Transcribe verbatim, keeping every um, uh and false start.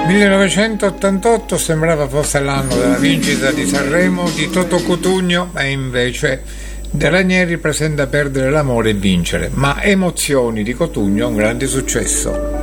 millenovecentottantotto sembrava fosse l'anno della vincita di Sanremo di Toto Cutugno, e invece De Ranieri presenta Perdere l'amore e vincere, ma Emozioni di Cutugno è un grande successo.